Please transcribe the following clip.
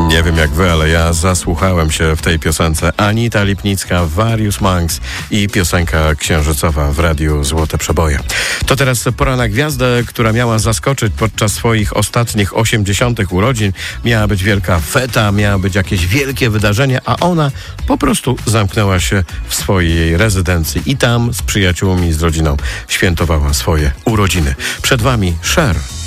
Nie wiem jak wy, ale ja zasłuchałem się w tej piosence. Anita Lipnicka, Various Monks i piosenka księżycowa w radiu Złote Przeboje. To teraz pora na gwiazdę, która miała zaskoczyć podczas swoich ostatnich 80. urodzin. Miała być wielka feta, miała być jakieś wielkie wydarzenie, a ona po prostu zamknęła się w swojej rezydencji i tam z przyjaciółmi, z rodziną świętowała swoje urodziny. Przed wami Cher.